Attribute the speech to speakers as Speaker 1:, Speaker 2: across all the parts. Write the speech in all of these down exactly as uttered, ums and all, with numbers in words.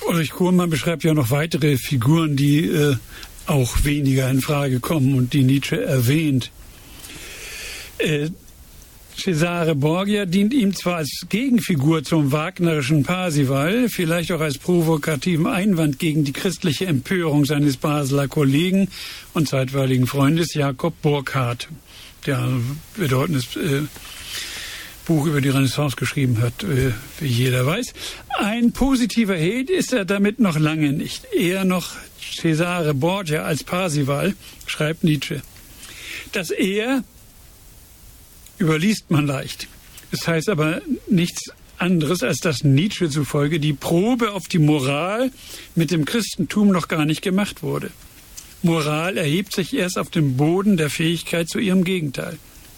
Speaker 1: Ulrich Kuhlmann beschreibt ja noch weitere Figuren, die äh, auch weniger in Frage kommen und die Nietzsche erwähnt. Äh, Cesare Borgia dient ihm zwar als Gegenfigur zum wagnerischen Parzival, vielleicht auch als provokativen Einwand gegen die christliche Empörung seines Basler Kollegen und zeitweiligen Freundes Jakob Burckhardt, der ein bedeutendes äh, Buch über die Renaissance geschrieben hat, äh, wie jeder weiß. Ein positiver Held ist er damit noch lange nicht. Eher noch Cesare Borgia als Parzival, schreibt Nietzsche. Dass er überliest man leicht. Das heißt aber nichts anderes, als dass Nietzsche zufolge die Probe auf die Moral mit dem Christentum noch gar nicht gemacht wurde. Moral erhebt sich erst auf dem Boden der Fähigkeit zu ihrem Gegenteil.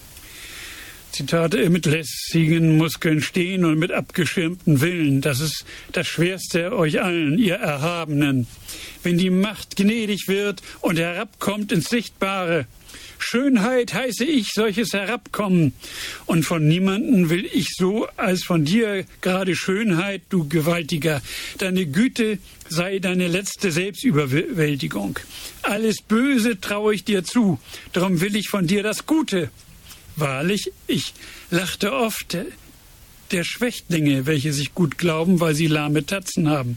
Speaker 1: Zitate: mit lässigen Muskeln stehen und mit abgeschirmten Willen. Das ist das Schwerste euch allen, ihr Erhabenen. Wenn die Macht gnädig wird und herabkommt ins Sichtbare. Schönheit heiße ich solches Herabkommen. Und von niemanden will ich so als von dir gerade Schönheit, du Gewaltiger. Deine Güte sei deine letzte Selbstüberwältigung. Alles Böse traue ich dir zu. Darum will ich von dir das Gute. Wahrlich, ich lachte oft der Schwächlinge, welche sich gut glauben, weil sie lahme Tatzen haben.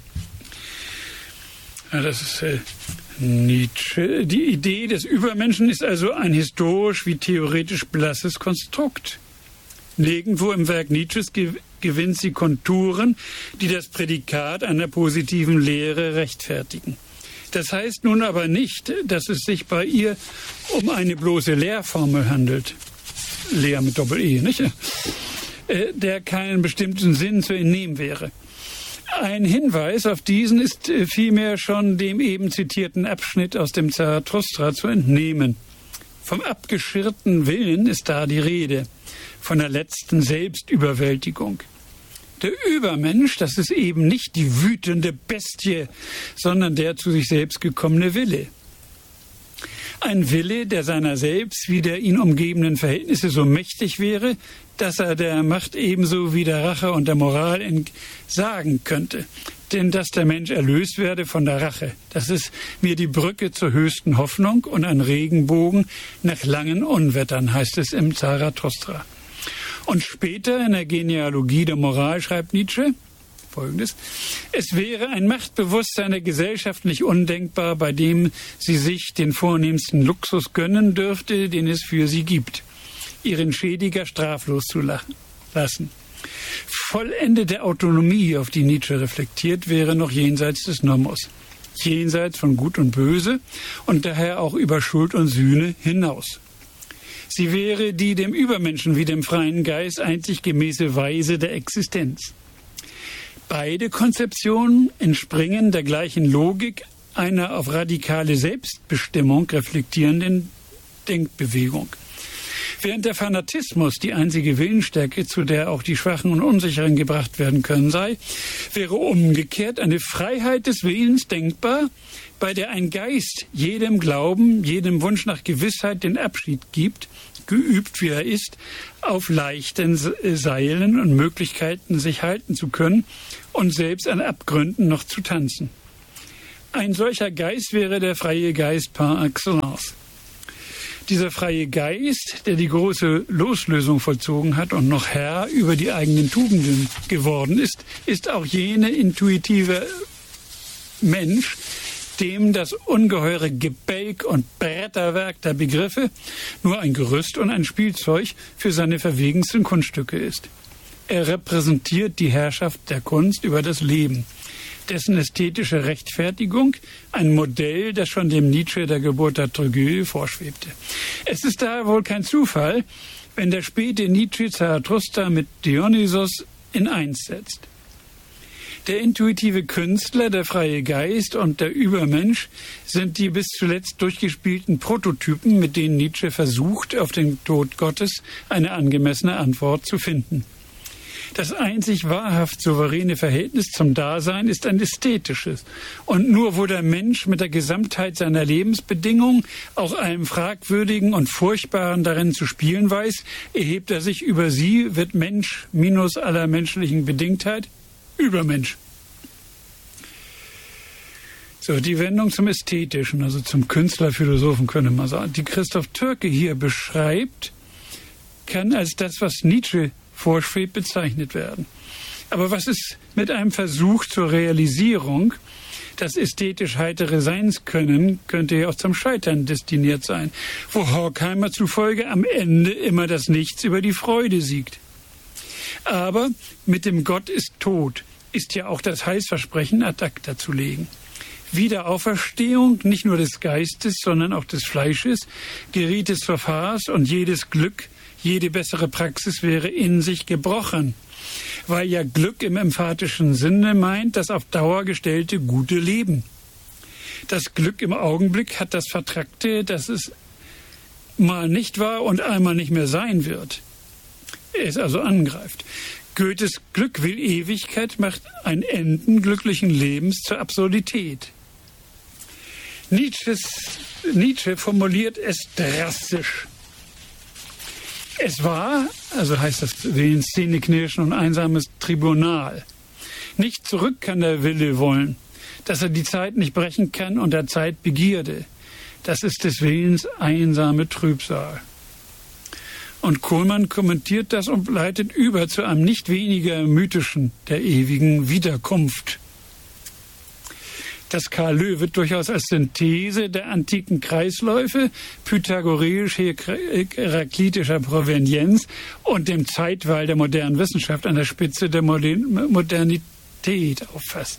Speaker 1: Ja, das ist äh, Nietzsche. Die Idee des Übermenschen ist also ein historisch wie theoretisch blasses Konstrukt. Nirgendwo im Werk Nietzsches ge- gewinnt sie Konturen, die das Prädikat einer positiven Lehre rechtfertigen. Das heißt nun aber nicht, dass es sich bei ihr um eine bloße Lehrformel handelt. Lehr mit Doppel-E, nicht? Äh, der keinen bestimmten Sinn zu entnehmen wäre. Ein Hinweis auf diesen ist vielmehr schon dem eben zitierten Abschnitt aus dem Zarathustra zu entnehmen. Vom abgeschirrten Willen ist da die Rede, von der letzten Selbstüberwältigung. Der Übermensch, das ist eben nicht die wütende Bestie, sondern der zu sich selbst gekommene Wille. Ein Wille, der seiner selbst wie der ihn umgebenden Verhältnisse so mächtig wäre, dass er der Macht ebenso wie der Rache und der Moral entsagen könnte. Denn dass der Mensch erlöst werde von der Rache, das ist mir die Brücke zur höchsten Hoffnung und ein Regenbogen nach langen Unwettern, heißt es im Zarathustra. Und später in der Genealogie der Moral schreibt Nietzsche Folgendes: Es wäre ein Machtbewusstsein der Gesellschaft nicht undenkbar, bei dem sie sich den vornehmsten Luxus gönnen dürfte, den es für sie gibt, ihren Schädiger straflos zu lassen. Vollendete Autonomie, auf die Nietzsche reflektiert, wäre noch jenseits des Nomos, jenseits von Gut und Böse und daher auch über Schuld und Sühne hinaus. Sie wäre die dem Übermenschen wie dem freien Geist einzig gemäße Weise der Existenz. Beide Konzeptionen entspringen der gleichen Logik einer auf radikale Selbstbestimmung reflektierenden Denkbewegung. Während der Fanatismus die einzige Willensstärke, zu der auch die Schwachen und Unsicheren gebracht werden können, sei, wäre umgekehrt eine Freiheit des Willens denkbar, bei der ein Geist jedem Glauben, jedem Wunsch nach Gewissheit den Abschied gibt, geübt wie er ist, auf leichten Seilen und Möglichkeiten sich halten zu können und selbst an Abgründen noch zu tanzen. Ein solcher Geist wäre der freie Geist par excellence. Dieser freie Geist, der die große Loslösung vollzogen hat und noch Herr über die eigenen Tugenden geworden ist, ist auch jene intuitive Mensch, dem das ungeheure Gebälk und Bretterwerk der Begriffe nur ein Gerüst und ein Spielzeug für seine verwegensten Kunststücke ist. Er repräsentiert die Herrschaft der Kunst über das Leben, dessen ästhetische Rechtfertigung ein Modell, das schon dem Nietzsche der Geburt der Tragödie vorschwebte. Es ist daher wohl kein Zufall, wenn der späte Nietzsche Zarathustra mit Dionysos in eins setzt. Der intuitive Künstler, der freie Geist und der Übermensch sind die bis zuletzt durchgespielten Prototypen, mit denen Nietzsche versucht, auf den Tod Gottes eine angemessene Antwort zu finden. Das einzig wahrhaft souveräne Verhältnis zum Dasein ist ein ästhetisches. Und nur wo der Mensch mit der Gesamtheit seiner Lebensbedingungen auch einem Fragwürdigen und Furchtbaren darin zu spielen weiß, erhebt er sich über sie, wird Mensch minus aller menschlichen Bedingtheit Übermensch. So, die Wendung zum Ästhetischen, also zum Künstler-Philosophen, könnte man sagen, die Christoph Türke hier beschreibt, kann als das, was Nietzsche vorschwebt, bezeichnet werden. Aber was ist mit einem Versuch zur Realisierung, das ästhetisch heitere Seinskönnen könnte ja auch zum Scheitern destiniert sein, wo Horkheimer zufolge am Ende immer das Nichts über die Freude siegt. Aber mit dem Gott ist tot, ist ja auch das Heilsversprechen ad acta zu legen. Wiederauferstehung nicht nur des Geistes, sondern auch des Fleisches, geriet es zur Farce und jedes Glück, jede bessere Praxis wäre in sich gebrochen, weil ja Glück im emphatischen Sinne meint, das auf Dauer gestellte gute Leben. Das Glück im Augenblick hat das Vertrackte, dass es mal nicht war und einmal nicht mehr sein wird. Es also angreift. Goethes Glück will Ewigkeit, macht ein Enden glücklichen Lebens zur Absurdität. Nietzsches, Nietzsche formuliert es drastisch. Es war, also heißt das wie ein Zähneknirschen und einsames Tribunal. Nicht zurück kann der Wille wollen, dass er die Zeit nicht brechen kann und der Zeit Begierde. Das ist des Willens einsame Trübsal. Und Kohlmann kommentiert das und leitet über zu einem nicht weniger mythischen, der ewigen Wiederkunft. Das Karl Löwe durchaus als Synthese der antiken Kreisläufe, pythagoreisch-heraklitischer Provenienz und dem Zeitwall der modernen Wissenschaft an der Spitze der Modernität auffasst.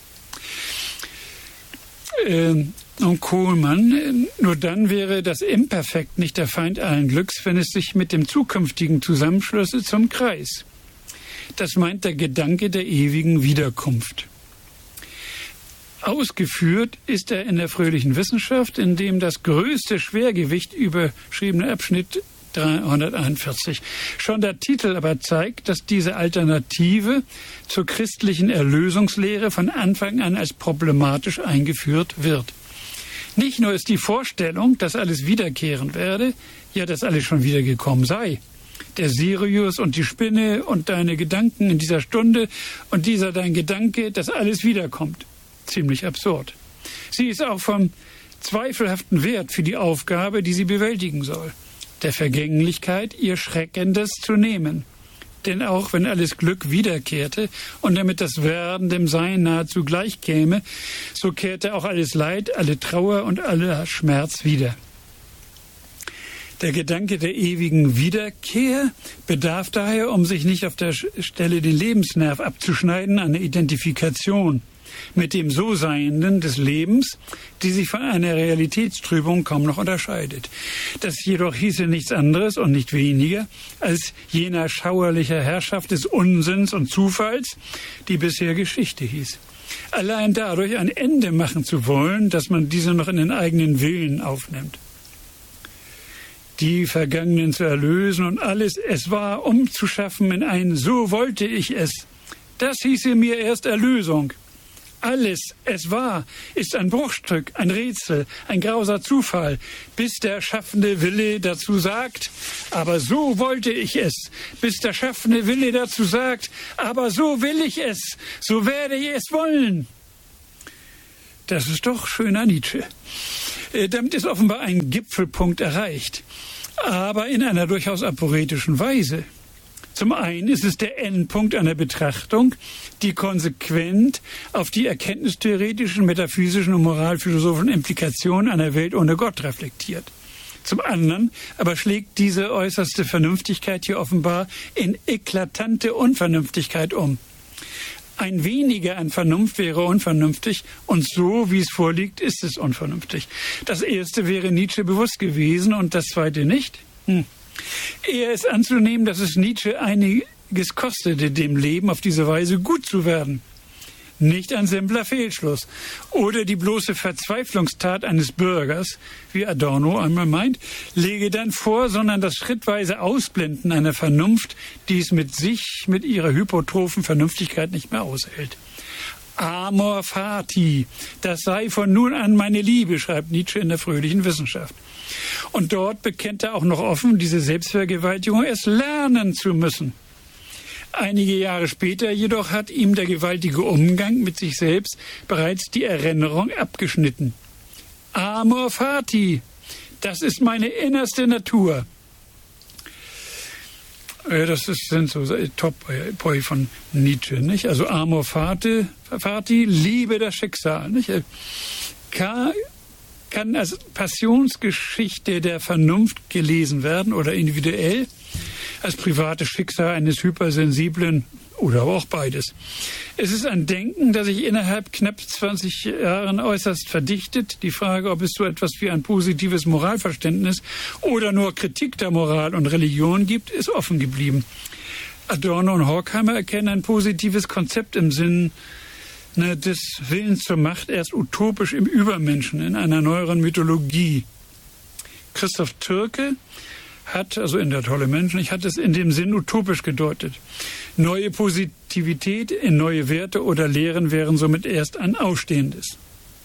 Speaker 1: Ähm, und Kohlmann, nur dann wäre das Imperfekt nicht der Feind allen Glücks, wenn es sich mit dem zukünftigen Zusammenschlüsse zum Kreis. Das meint der Gedanke der ewigen Wiederkunft. Ausgeführt ist er in der fröhlichen Wissenschaft, in dem das größte Schwergewicht überschriebene Abschnitt dreihunderteinundvierzig. Schon der Titel aber zeigt, dass diese Alternative zur christlichen Erlösungslehre von Anfang an als problematisch eingeführt wird. Nicht nur ist die Vorstellung, dass alles wiederkehren werde, ja, dass alles schon wiedergekommen sei. Der Sirius und die Spinne und deine Gedanken in dieser Stunde und dieser dein Gedanke, dass alles wiederkommt. Ziemlich absurd. Sie ist auch vom zweifelhaften Wert für die Aufgabe, die sie bewältigen soll, der Vergänglichkeit ihr Schreckendes zu nehmen. Denn auch wenn alles Glück wiederkehrte und damit das Werden dem Sein nahezu gleich käme, so kehrte auch alles Leid, alle Trauer und aller Schmerz wieder. Der Gedanke der ewigen Wiederkehr bedarf daher, um sich nicht auf der Stelle den Lebensnerv abzuschneiden, einer Identifikation mit dem So-Seienden des Lebens, die sich von einer Realitätstrübung kaum noch unterscheidet. Das jedoch hieße nichts anderes und nicht weniger als jener schauerlicher Herrschaft des Unsinns und Zufalls, die bisher Geschichte hieß. Allein dadurch ein Ende machen zu wollen, dass man diese noch in den eigenen Willen aufnimmt. Die Vergangenen zu erlösen und alles, es war, umzuschaffen in ein So wollte ich es. Das hieße mir erst Erlösung. Alles, es war, ist ein Bruchstück, ein Rätsel, ein grauser Zufall, bis der schaffende Wille dazu sagt, aber so wollte ich es, bis der schaffende Wille dazu sagt, aber so will ich es, so werde ich es wollen. Das ist doch schöner Nietzsche. Damit ist offenbar ein Gipfelpunkt erreicht, aber in einer durchaus aporetischen Weise. Zum einen ist es der Endpunkt einer Betrachtung, die konsequent auf die erkenntnistheoretischen, metaphysischen und moralphilosophischen Implikationen einer Welt ohne Gott reflektiert. Zum anderen aber schlägt diese äußerste Vernünftigkeit hier offenbar in eklatante Unvernünftigkeit um. Ein weniger an Vernunft wäre unvernünftig und so, wie es vorliegt, ist es unvernünftig. Das erste wäre Nietzsche bewusst gewesen und das zweite nicht. Hm. Eher ist anzunehmen, dass es Nietzsche einiges kostete, dem Leben auf diese Weise gut zu werden. Nicht ein simpler Fehlschluss oder die bloße Verzweiflungstat eines Bürgers, wie Adorno einmal meint, lege dann vor, sondern das schrittweise Ausblenden einer Vernunft, die es mit sich, mit ihrer hypotrophen Vernünftigkeit nicht mehr aushält. Amor fati, das sei von nun an meine Liebe, schreibt Nietzsche in der fröhlichen Wissenschaft. Und dort bekennt er auch noch offen, diese Selbstvergewaltigung erst lernen zu müssen. Einige Jahre später jedoch hat ihm der gewaltige Umgang mit sich selbst bereits die Erinnerung abgeschnitten. Amor fati, das ist meine innerste Natur. Das ist, sind so Top-Poi von Nietzsche, nicht? Also Amor fati, fati, Liebe das Schicksal, nicht? Kann, kann als Passionsgeschichte der Vernunft gelesen werden oder individuell als privates Schicksal eines hypersensiblen oder aber auch beides. Es ist ein Denken, das sich innerhalb knapp zwanzig Jahren äußerst verdichtet. Die Frage, ob es so etwas wie ein positives Moralverständnis oder nur Kritik der Moral und Religion gibt, ist offen geblieben. Adorno und Horkheimer erkennen ein positives Konzept im Sinn des Willens zur Macht erst utopisch im Übermenschen, in einer neueren Mythologie. Christoph Türke hat, also in der Tolle Menschen, ich hatte es in dem Sinn utopisch gedeutet. Neue Positivität in neue Werte oder Lehren wären somit erst ein Ausstehendes.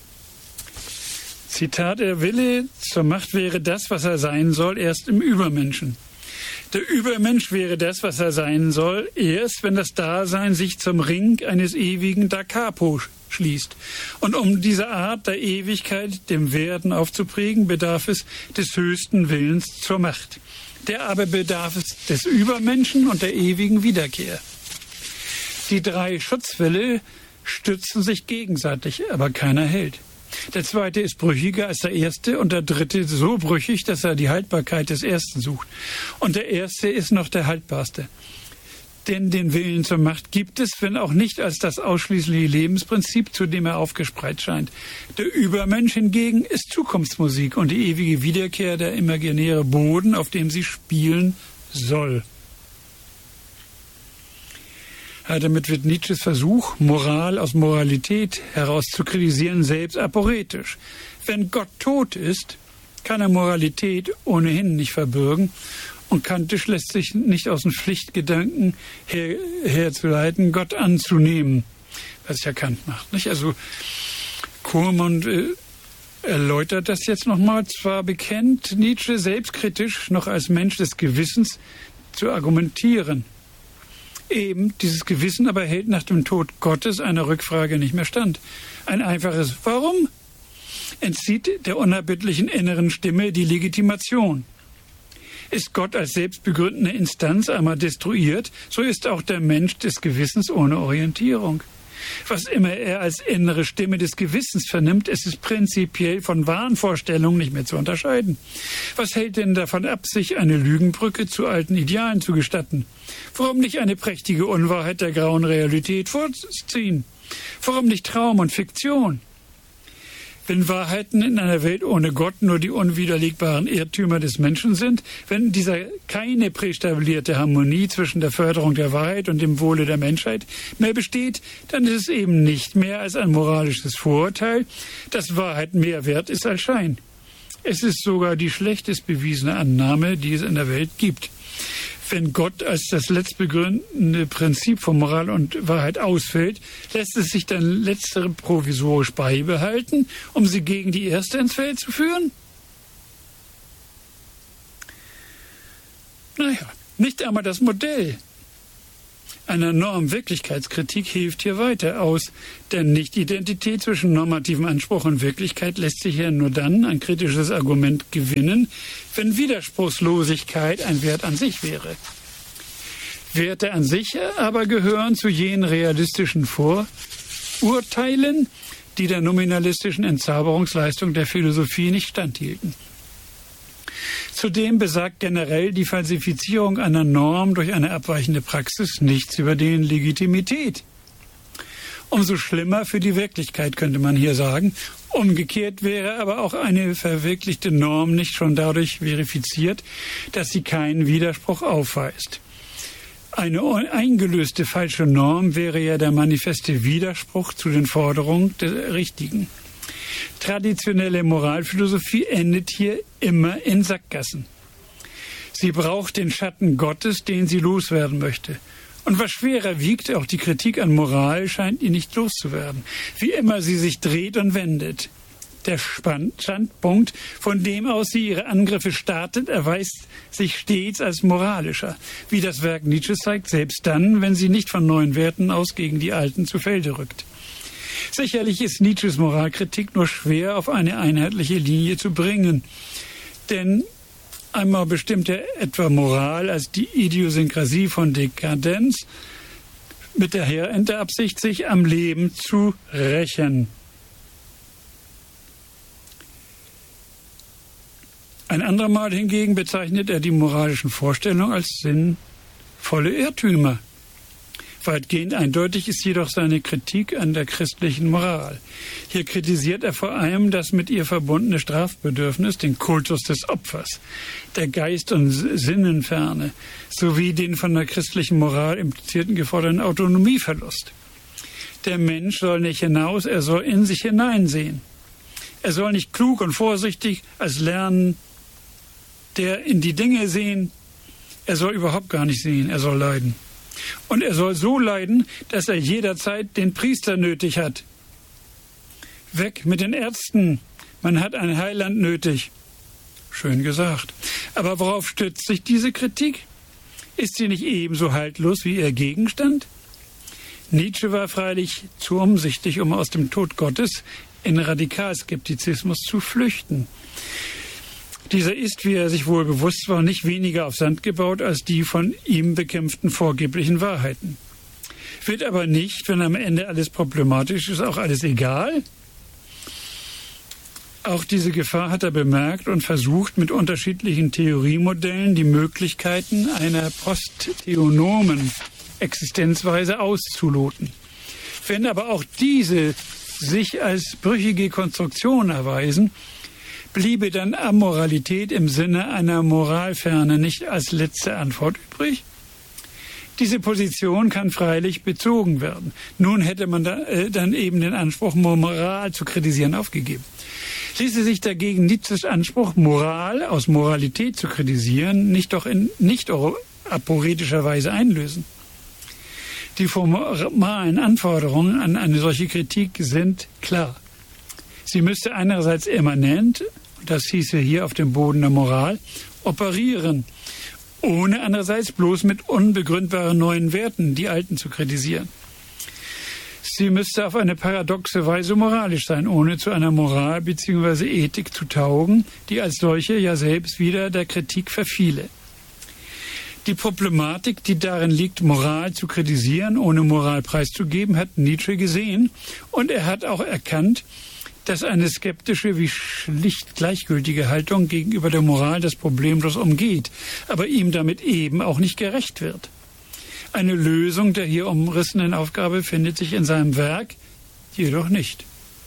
Speaker 1: Zitat, der Wille zur Macht wäre das, was er sein soll, erst im Übermenschen. Der Übermensch wäre das, was er sein soll, erst wenn das Dasein sich zum Ring eines ewigen Da Capo schließt. Und um diese Art der Ewigkeit dem Werden aufzuprägen, bedarf es des höchsten Willens zur Macht. Der aber bedarf es des Übermenschen und der ewigen Wiederkehr. Die drei Schutzwille stützen sich gegenseitig, aber keiner hält. Der zweite ist brüchiger als der erste und der dritte so brüchig, dass er die Haltbarkeit des ersten sucht. Und der erste ist noch der haltbarste. Denn den Willen zur Macht gibt es, wenn auch nicht als das ausschließliche Lebensprinzip, zu dem er aufgespreizt scheint. Der Übermensch hingegen ist Zukunftsmusik und die ewige Wiederkehr der imaginäre Boden, auf dem sie spielen soll. Ja, damit wird Nietzsches Versuch, Moral aus Moralität heraus zu kritisieren, selbst aporetisch. Wenn Gott tot ist, kann er Moralität ohnehin nicht verbürgen. Und kantisch lässt sich nicht aus dem Pflichtgedanken her, herzuleiten, Gott anzunehmen, was ja Kant macht. Nicht? Also Kohlmund äh, erläutert das jetzt nochmal. Zwar bekennt Nietzsche selbstkritisch noch als Mensch des Gewissens zu argumentieren. Eben dieses Gewissen aber hält nach dem Tod Gottes einer Rückfrage nicht mehr stand. Ein einfaches Warum entzieht der unerbittlichen inneren Stimme die Legitimation. Ist Gott als selbstbegründende Instanz einmal destruiert, so ist auch der Mensch des Gewissens ohne Orientierung. Was immer er als innere Stimme des Gewissens vernimmt, ist es prinzipiell von Wahnvorstellungen nicht mehr zu unterscheiden. Was hält denn davon ab, sich eine Lügenbrücke zu alten Idealen zu gestatten? Warum nicht eine prächtige Unwahrheit der grauen Realität vorziehen? Warum nicht Traum und Fiktion? Wenn Wahrheiten in einer Welt ohne Gott nur die unwiderlegbaren Irrtümer des Menschen sind, wenn dieser keine prästabilierte Harmonie zwischen der Förderung der Wahrheit und dem Wohle der Menschheit mehr besteht, dann ist es eben nicht mehr als ein moralisches Vorurteil, dass Wahrheit mehr wert ist als Schein. Es ist sogar die schlechtest bewiesene Annahme, die es in der Welt gibt. Wenn Gott als das letztbegründende Prinzip von Moral und Wahrheit ausfällt, lässt es sich dann letztere provisorisch beibehalten, um sie gegen die erste ins Feld zu führen? Naja, nicht einmal das Modell einer Norm-Wirklichkeitskritik hilft hier weiter aus, denn Nicht-Identität zwischen normativen Anspruch und Wirklichkeit lässt sich ja nur dann ein kritisches Argument gewinnen, wenn Widerspruchslosigkeit ein Wert an sich wäre. Werte an sich aber gehören zu jenen realistischen Vorurteilen, die der nominalistischen Entzauberungsleistung der Philosophie nicht standhielten. Zudem besagt generell die Falsifizierung einer Norm durch eine abweichende Praxis nichts über deren Legitimität. Umso schlimmer für die Wirklichkeit, könnte man hier sagen. Umgekehrt wäre aber auch eine verwirklichte Norm nicht schon dadurch verifiziert, dass sie keinen Widerspruch aufweist. Eine eingelöste falsche Norm wäre ja der manifeste Widerspruch zu den Forderungen der Richtigen. Traditionelle Moralphilosophie endet hier immer in Sackgassen. Sie braucht den Schatten Gottes, den sie loswerden möchte. Und was schwerer wiegt, auch die Kritik an Moral scheint ihr nicht loszuwerden, wie immer sie sich dreht und wendet. Der Standpunkt, von dem aus sie ihre Angriffe startet, erweist sich stets als moralischer, wie das Werk Nietzsche zeigt, selbst dann, wenn sie nicht von neuen Werten aus gegen die alten zu Felde rückt. Sicherlich ist Nietzsches Moralkritik nur schwer auf eine einheitliche Linie zu bringen, denn einmal bestimmt er etwa Moral als die Idiosynkrasie von Dekadenz mit der herrenden Absicht, sich am Leben zu rächen. Ein andermal hingegen bezeichnet er die moralischen Vorstellungen als sinnvolle Irrtümer. Weitgehend eindeutig ist jedoch seine Kritik an der christlichen Moral. Hier kritisiert er vor allem das mit ihr verbundene Strafbedürfnis, den Kultus des Opfers, der Geist- und Sinnenferne sowie den von der christlichen Moral implizierten geforderten Autonomieverlust. Der Mensch soll nicht hinaus, er soll in sich hineinsehen. Er soll nicht klug und vorsichtig als lernen, der in die Dinge sehen, er soll überhaupt gar nicht sehen, er soll leiden. Und er soll so leiden, dass er jederzeit den Priester nötig hat. Weg mit den Ärzten, man hat ein Heiland nötig. Schön gesagt. Aber worauf stützt sich diese Kritik? Ist sie nicht ebenso haltlos wie ihr Gegenstand? Nietzsche war freilich zu umsichtig, um aus dem Tod Gottes in Radikalskeptizismus zu flüchten. Dieser ist, wie er sich wohl bewusst war, nicht weniger auf Sand gebaut als die von ihm bekämpften vorgeblichen Wahrheiten. Wird aber nicht, wenn am Ende alles problematisch ist, auch alles egal? Auch diese Gefahr hat er bemerkt und versucht, mit unterschiedlichen Theoriemodellen die Möglichkeiten einer posttheonomen Existenzweise auszuloten. Wenn aber auch diese sich als brüchige Konstruktion erweisen, bliebe dann Amoralität im Sinne einer Moralferne nicht als letzte Antwort übrig? Diese Position kann freilich bezogen werden. Nun hätte man da, äh, dann eben den Anspruch, Moral zu kritisieren, aufgegeben. Ließe sich dagegen Nietzsches Anspruch, Moral aus Moralität zu kritisieren, nicht doch in nicht aporetischer Weise einlösen? Die formalen Anforderungen an eine solche Kritik sind klar. Sie müsste einerseits immanent, das hieße hier auf dem Boden der Moral, operieren, ohne andererseits bloß mit unbegründbaren neuen Werten die alten zu kritisieren. Sie müsste auf eine paradoxe Weise moralisch sein, ohne zu einer Moral bzw. Ethik zu taugen, die als solche ja selbst wieder der Kritik verfiele. Die Problematik, die darin liegt, Moral zu kritisieren, ohne Moral preiszugeben, hat Nietzsche gesehen, und er hat auch erkannt, dass eine skeptische wie schlicht gleichgültige Haltung gegenüber der Moral das problemlos umgeht, aber ihm damit eben auch nicht gerecht wird. Eine Lösung der hier umrissenen Aufgabe findet sich in seinem Werk jedoch nicht.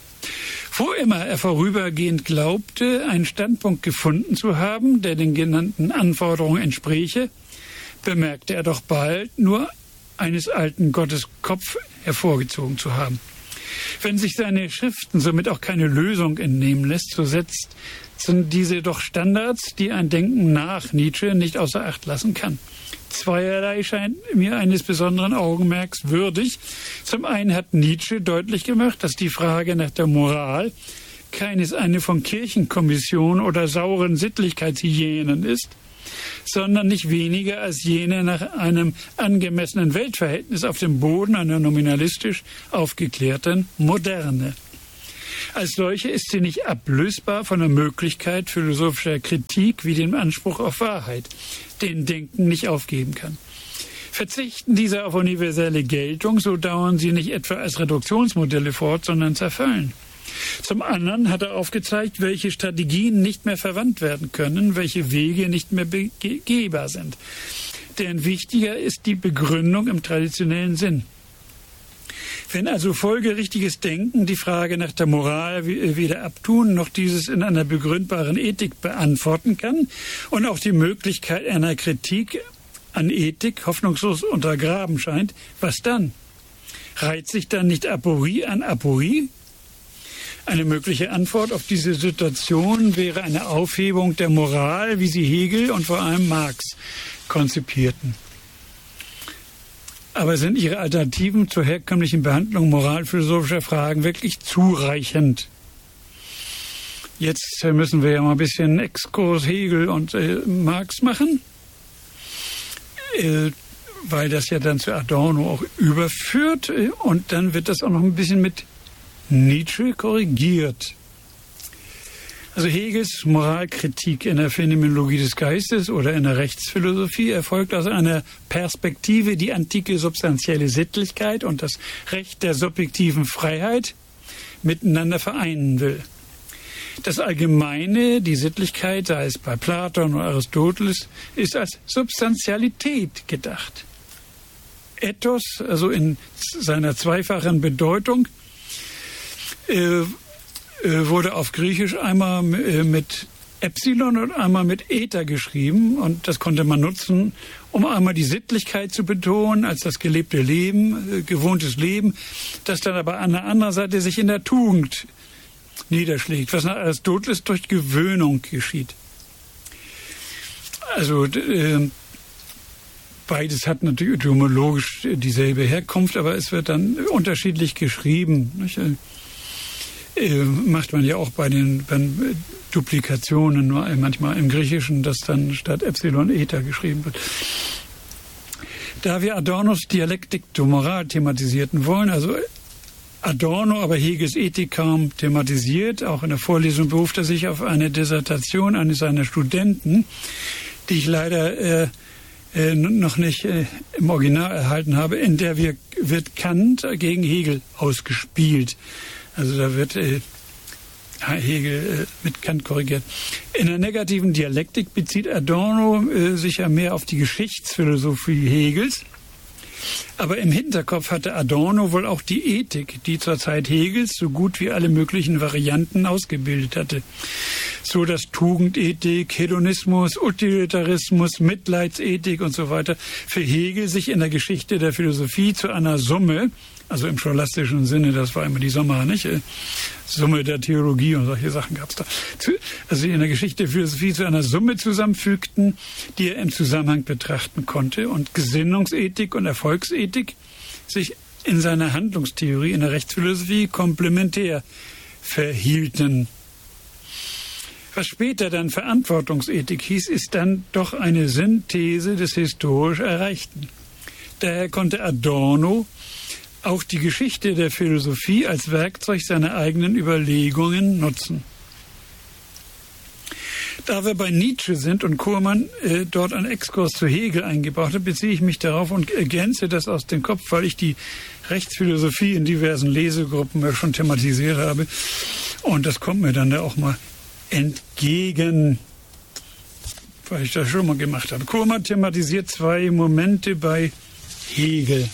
Speaker 1: Wo immer er vorübergehend glaubte, einen Standpunkt gefunden zu haben, der den genannten Anforderungen entspräche, bemerkte er doch bald, nur eines alten Gottes Kopf hervorgezogen zu haben. Wenn sich seine Schriften somit auch keine Lösung entnehmen lässt, so setzt sind diese doch Standards, die ein Denken nach Nietzsche nicht außer Acht lassen kann. Zweierlei scheint mir eines besonderen Augenmerks würdig. Zum einen hat Nietzsche deutlich gemacht, dass die Frage nach der Moral keines eine von Kirchenkommission oder sauren Sittlichkeitshyänen ist, sondern nicht weniger als jene nach einem angemessenen Weltverhältnis auf dem Boden einer nominalistisch aufgeklärten Moderne. Als solche ist sie nicht ablösbar von der Möglichkeit philosophischer Kritik wie dem Anspruch auf Wahrheit, den Denken nicht aufgeben kann. Verzichten diese auf universelle Geltung, so dauern sie nicht etwa als Reduktionsmodelle fort, sondern zerfallen. Zum anderen hat er aufgezeigt, welche Strategien nicht mehr verwandt werden können, welche Wege nicht mehr begehbar sind. Denn wichtiger ist die Begründung im traditionellen Sinn. Wenn also folgerichtiges Denken die Frage nach der Moral weder abtun, noch dieses in einer begründbaren Ethik beantworten kann und auch die Möglichkeit einer Kritik an Ethik hoffnungslos untergraben scheint, was dann? Reiht sich dann nicht Aporie an Aporie? Eine mögliche Antwort auf diese Situation wäre eine Aufhebung der Moral, wie sie Hegel und vor allem Marx konzipierten. Aber sind ihre Alternativen zur herkömmlichen Behandlung moralphilosophischer Fragen wirklich zureichend? Jetzt müssen wir ja mal ein bisschen Exkurs Hegel und äh, Marx machen, äh, weil das ja dann zu Adorno auch überführt. Äh, und dann wird das auch noch ein bisschen mit Nietzsche korrigiert. Also Hegels Moralkritik in der Phänomenologie des Geistes oder in der Rechtsphilosophie erfolgt aus einer Perspektive, die antike substanzielle Sittlichkeit und das Recht der subjektiven Freiheit miteinander vereinen will. Das Allgemeine, die Sittlichkeit, sei es bei Platon oder Aristoteles, ist als Substantialität gedacht. Ethos, also in seiner zweifachen Bedeutung, äh, wurde auf Griechisch einmal mit Epsilon und einmal mit Eta geschrieben. Und das konnte man nutzen, um einmal die Sittlichkeit zu betonen, als das gelebte Leben, gewohntes Leben, das dann aber an der anderen Seite sich in der Tugend niederschlägt, was nach Aristoteles durch Gewöhnung geschieht. Also äh, beides hat natürlich etymologisch dieselbe Herkunft, aber es wird dann unterschiedlich geschrieben. Nicht? Äh, macht man ja auch bei den, bei den Duplikationen nur manchmal im Griechischen, dass dann statt Epsilon Eta geschrieben wird. Da wir Adornos Dialektik der Moral thematisierten wollen, also Adorno aber Hegels Ethik kaum thematisiert, auch in der Vorlesung beruft er sich auf eine Dissertation eines seiner Studenten, die ich leider äh, äh, noch nicht äh, im Original erhalten habe, in der wir, wird Kant gegen Hegel ausgespielt. Also da wird äh, Hegel äh, mit Kant korrigiert. In der negativen Dialektik bezieht Adorno äh, sich ja mehr auf die Geschichtsphilosophie Hegels. Aber im Hinterkopf hatte Adorno wohl auch die Ethik, die zur Zeit Hegels so gut wie alle möglichen Varianten ausgebildet hatte. So dass Tugendethik, Hedonismus, Utilitarismus, Mitleidsethik und so weiter für Hegel sich in der Geschichte der Philosophie zu einer Summe, also im scholastischen Sinne, das war immer die Summe, nicht? Summe der Theologie und solche Sachen gab es da. Also in der Geschichte der Philosophie zu einer Summe zusammenfügten, die er im Zusammenhang betrachten konnte und Gesinnungsethik und Erfolgsethik sich in seiner Handlungstheorie in der Rechtsphilosophie komplementär verhielten. Was später dann Verantwortungsethik hieß, ist dann doch eine Synthese des historisch Erreichten. Daher konnte Adorno auch die Geschichte der Philosophie als Werkzeug seiner eigenen Überlegungen nutzen. Da wir bei Nietzsche sind und Kurmann äh, dort einen Exkurs zu Hegel eingebaut hat, beziehe ich mich darauf und ergänze das aus dem Kopf, weil ich die Rechtsphilosophie in diversen Lesegruppen schon thematisiert habe. Und das kommt mir dann da auch mal entgegen, weil ich das schon mal gemacht habe. Kurmann thematisiert zwei Momente bei Hegel.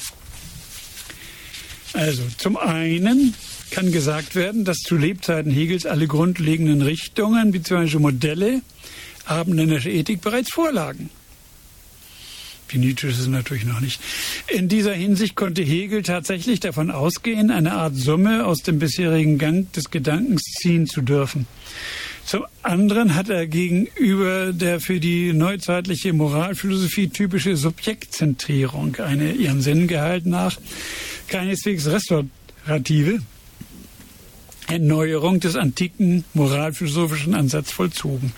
Speaker 1: Also zum einen kann gesagt werden, dass zu Lebzeiten Hegels alle grundlegenden Richtungen bzw. Modelle abendländischer Ethik bereits vorlagen. Wie Nietzsche ist es natürlich noch nicht. In dieser Hinsicht konnte Hegel tatsächlich davon ausgehen, eine Art Summe aus dem bisherigen Gang des Gedankens ziehen zu dürfen. Zum anderen hat er gegenüber der für die neuzeitliche Moralphilosophie typische Subjektzentrierung, eine ihrem Sinngehalt nach keineswegs restaurative Erneuerung des antiken moralphilosophischen Ansatzes vollzogen.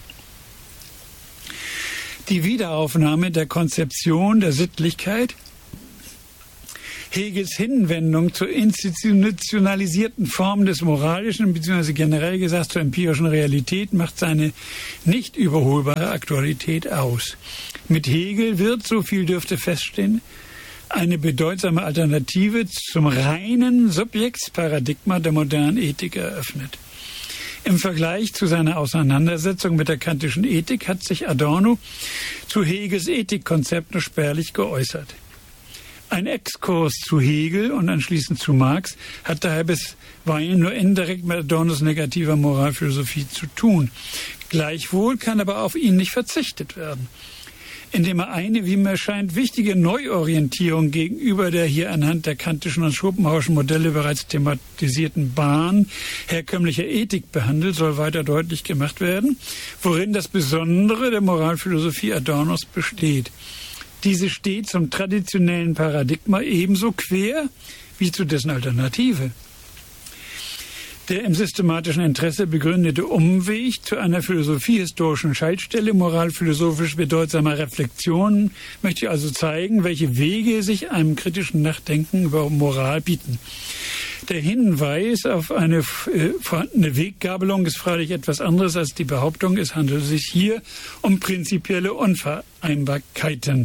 Speaker 1: Die Wiederaufnahme der Konzeption der Sittlichkeit, Hegels Hinwendung zur institutionalisierten Form des Moralischen bzw. generell gesagt zur empirischen Realität macht seine nicht überholbare Aktualität aus. Mit Hegel wird, so viel dürfte feststehen, eine bedeutsame Alternative zum reinen Subjektsparadigma der modernen Ethik eröffnet. Im Vergleich zu seiner Auseinandersetzung mit der kantischen Ethik hat sich Adorno zu Hegels Ethikkonzept nur spärlich geäußert. Ein Exkurs zu Hegel und anschließend zu Marx hat daher bisweilen nur indirekt mit Adornos negativer Moralphilosophie zu tun. Gleichwohl kann aber auf ihn nicht verzichtet werden, indem er eine, wie mir scheint, wichtige Neuorientierung gegenüber der hier anhand der kantischen und schopenhauerischen Modelle bereits thematisierten Bahn herkömmlicher Ethik behandelt, soll weiter deutlich gemacht werden, worin das Besondere der Moralphilosophie Adornos besteht. Diese steht zum traditionellen Paradigma ebenso quer wie zu dessen Alternative. Der im systematischen Interesse begründete Umweg zu einer philosophiehistorischen Schaltstelle moralphilosophisch bedeutsamer Reflexionen möchte also zeigen, welche Wege sich einem kritischen Nachdenken über Moral bieten. Der Hinweis auf eine äh, vorhandene Weggabelung ist freilich etwas anderes als die Behauptung, es handelt sich hier um prinzipielle Unvereinbarkeiten.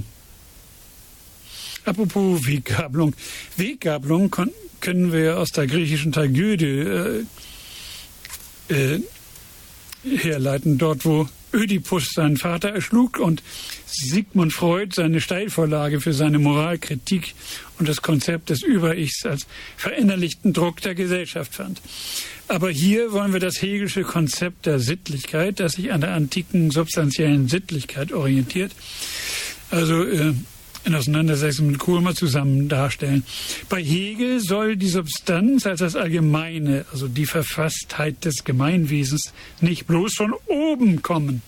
Speaker 1: Apropos Weggabelung. Weggabelung kon- können wir aus der griechischen Tragödie äh, äh, herleiten, dort wo Ödipus seinen Vater erschlug und Sigmund Freud seine Steilvorlage für seine Moralkritik und das Konzept des Über-Ichs als verinnerlichten Druck der Gesellschaft fand. Aber hier wollen wir das Hegelsche Konzept der Sittlichkeit, das sich an der antiken substanziellen Sittlichkeit orientiert, also äh, in Auseinandersetzung mit Kohl mal zusammen darstellen. Bei Hegel soll die Substanz als das Allgemeine, also die Verfasstheit des Gemeinwesens, nicht bloß von oben kommen.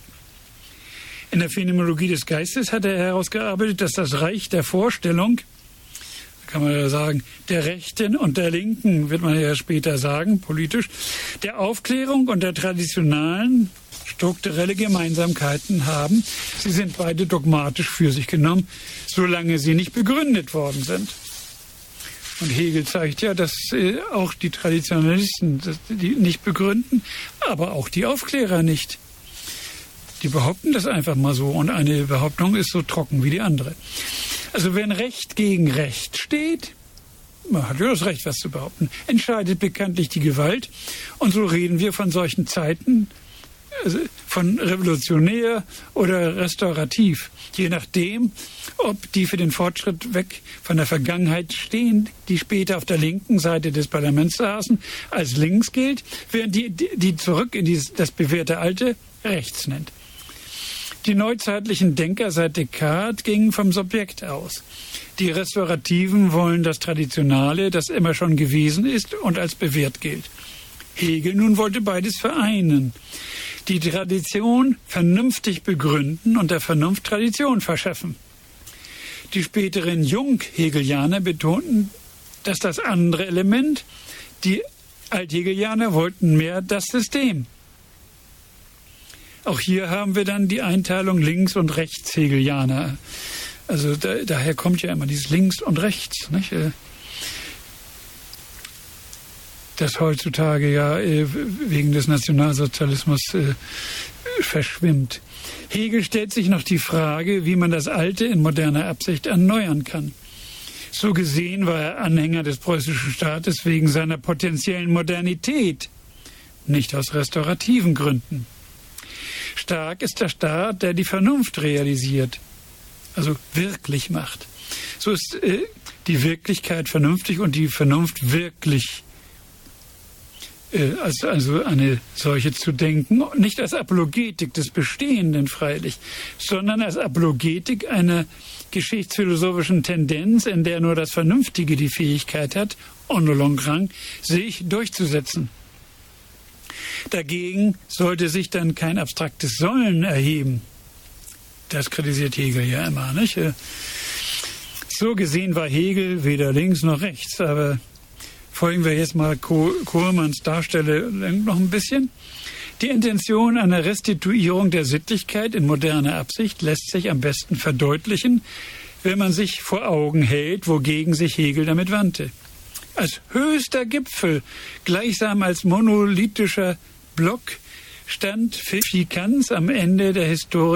Speaker 1: In der Phänomenologie des Geistes hat er herausgearbeitet, dass das Reich der Vorstellung, kann man ja sagen, der Rechten und der Linken, wird man ja später sagen, politisch, der Aufklärung und der traditionalen strukturelle Gemeinsamkeiten haben. Sie sind beide dogmatisch für sich genommen, solange sie nicht begründet worden sind. Und Hegel zeigt ja, dass äh, auch die Traditionalisten die nicht begründen, aber auch die Aufklärer nicht. Die behaupten das einfach mal so und eine Behauptung ist so trocken wie die andere. Also wenn Recht gegen Recht steht, man hat ja das Recht, was zu behaupten, entscheidet bekanntlich die Gewalt. Und so reden wir von solchen Zeiten, also von revolutionär oder restaurativ, je nachdem, ob die für den Fortschritt weg von der Vergangenheit stehen, die später auf der linken Seite des Parlaments saßen, als links gilt, während die, die zurück in dieses, das bewährte Alte rechts nennt. Die neuzeitlichen Denker seit Descartes gingen vom Subjekt aus. Die Restaurativen wollen das Traditionale, das immer schon gewesen ist und als bewährt gilt. Hegel nun wollte beides vereinen. Die Tradition vernünftig begründen und der Vernunft Tradition verschaffen. Die späteren Jung-Hegelianer betonten, dass das andere Element, die Alt-Hegelianer wollten mehr das System. Auch hier haben wir dann die Einteilung Links- und Rechts-Hegelianer. Also da, daher kommt ja immer dieses Links und Rechts, nicht? Das heutzutage ja wegen des Nationalsozialismus äh, verschwimmt. Hegel stellt sich noch die Frage, wie man das Alte in moderner Absicht erneuern kann. So gesehen war er Anhänger des preußischen Staates wegen seiner potenziellen Modernität, nicht aus restaurativen Gründen. Stark ist der Staat, der die Vernunft realisiert, also wirklich macht. So ist äh, die Wirklichkeit vernünftig und die Vernunft wirklich. Als also eine solche zu denken, nicht als Apologetik des Bestehenden freilich, sondern als Apologetik einer geschichtsphilosophischen Tendenz, in der nur das Vernünftige die Fähigkeit hat, en longrang, sich durchzusetzen. Dagegen sollte sich dann kein abstraktes Sollen erheben. Das kritisiert Hegel ja immer, nicht? So gesehen war Hegel weder links noch rechts, aber folgen wir jetzt mal Kohlmanns Darstellung noch ein bisschen. Die Intention einer Restituierung der Sittlichkeit in moderner Absicht lässt sich am besten verdeutlichen, wenn man sich vor Augen hält, wogegen sich Hegel damit wandte. Als höchster Gipfel, gleichsam als monolithischer Block, stand Fischikans am Ende der Historie